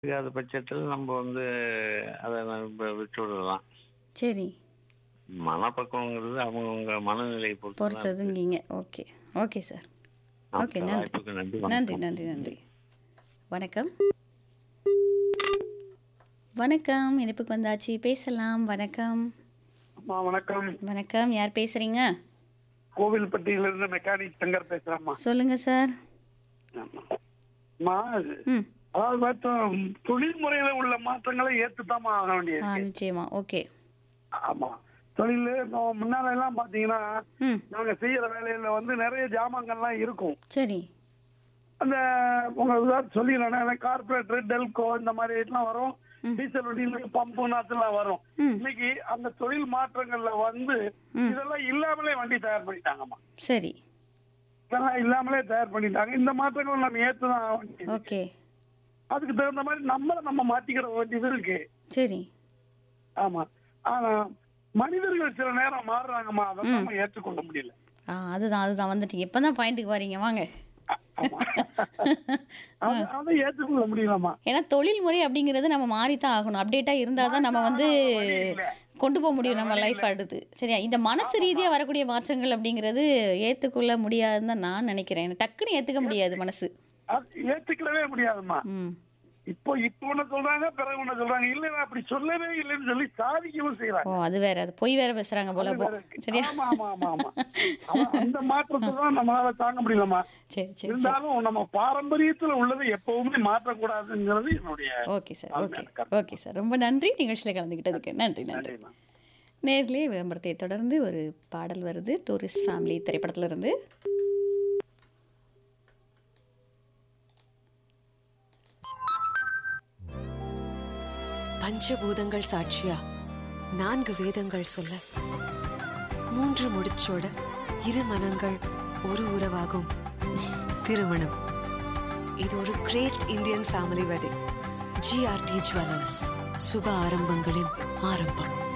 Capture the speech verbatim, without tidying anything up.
இல்லாத பட்சத்தில் நம்ம வந்து அதை நம்ம விட்டு விடலாம். சரி. மனப்பக்குவங்கிறது அவங்கவங்க மனநிலையை பொறுத்து தான் இருக்கு. பொறுத்ததுங்கீங்க. ஓகே. Okay sir. ஓகே. நமக்கு நன்றி. வாய்ப்புக்கு நன்றி. நன்றி, வணக்கம். நன்றி, நன்றி. வணக்கம். வணக்கம். இணைப்புக்கு வந்தாச்சு. பேசலாம். வணக்கம். அம்மா வணக்கம். வணக்கம். யார் பேசுறீங்க? கோவில்பட்டியிலிருந்து மெக்கானிக் சங்கர் பேசுறேம்மா. சொல்லுங்க சார். ஆமா. அம்மா ம். அதாவது பார்த்தா, தொழில் முறையில உள்ள மாற்றங்களை ஏத்துத்தாம்மா ஆக ஆ வேண்டியிருக்கு. நிச்சயமா. ஓகே. ஆமா. தொழில் முன்னால எல்லாம் பாத்தீங்கன்னா ம். நாங்க செய்யற வேலையில வந்து நிறைய ஜாமான்கள்லாம் இருக்கும். சரி. அந்த உங்க உதாரணம் சொல்லிடுறேன், கார்பரேட்டர் டெல்கோ இந்த மாதிரி எல்லாம் வரும். ம். டீசல் வண்டியில பம்பு நாத்தெல்லாம் வரும். ம். இன்னைக்கு அந்த தொழில் மாற்றங்கள்ல வந்து ம். இதெல்லாம் இல்லாமலே வண்டி தயார் பண்ணிட்டாங்கம்மா. சரி. இதெல்லாம் இல்லாமலே தயார் பண்ணிட்டாங்க. இந்த மாற்றங்கள் நம்ம ஏத்துதான் ஆக வேண்டியது. ஓகே. அதுக்கு தகுந்த மாதிரி நம்மள நம்ம மாத்திக்கிற வேண்டியது இருக்கு. சரி. ஆமா. ஆனா மனிதர்கள் சில நேரம் மாறுறாங்கம்மா, அதை ம். நம்ம ஏற்றுக்கொள்ள முடியல. ஆ அதுதான் அதுதான் வந்துட்டீங்க. இப்பதான் பாயிண்ட்டுக்கு வரீங்க. வாங்க. ஆமா. அதை அதை ஏற்றுக்கொள்ள முடியலம்மா. ஏன்னா தொழில் முறை அப்படிங்கிறது நம்ம மாறித்தான் ஆகணும். அப்டேட்டா இருந்தா தான் நம்ம வந்து வழி இல்ல. கொண்டு போக முடியும் நம்ம வழி லைஃப் இல்ல. அடுத்து. சரியா? இந்த மனசு ரீதியா வரக்கூடிய மாற்றங்கள் அப்படிங்கிறது ஏத்துக்கொள்ள முடியாதுன்னு தான் நான் நினைக்கிறேன். டக்குன்னு ஏத்துக்க முடியாது மனசு. அது ஏத்துக்கிடவே முடியாதும்மா. ம். இப்போ இப்போ ஒண்ணு சொல்றாங்க, பிறகு ஒண்ணு சொல்றாங்க. இல்ல நான் அப்படி சொல்லவே இல்லைன்னு சொல்லி சாதிக்கவும் ஓ செய்யறாங்க. அது வேற. அது பொய் வேற பேசுறாங்க போல அது போ. வேற இருக்கு. சரியா? ஆமா ஆமா ஆமா ஆமா. அவன் அந்த மாற்றத்தை தான் நம்மளால தாங்க முடியலம்மா. சரி சரி சரி. இருந்தாலும் நம்ம பாரம்பரியத்துல உள்ளதை எப்பவுமே மாற்றக்கூடாதுங்கிறது என்னுடைய ஓகே சார். ஓகே. தாழ்மையான கருத்து. Okay sir. ரொம்ப நன்றி நிகழ்ச்சியில் கலந்துக்கிட்டதுக்கு. நன்றி நன்றி. நன்றிம்மா. நேர்களே விளம்பரத்தை தொடர்ந்து ஒரு பாடல் வருது. டூரிஸ்ட் ஃபேமிலி திரைப்படத்துல இருந்து. பஞ்சபூதங்கள் சாட்சியா நான்கு வேதங்கள் சொல்ல மூன்று முடிச்சோட இரு மனங்கள் ஒரு உறவாகும் திருமணம். இது ஒரு great Indian family wedding. GRT jewellers, சுப ஆரம்பங்களின் ஆரம்பம்.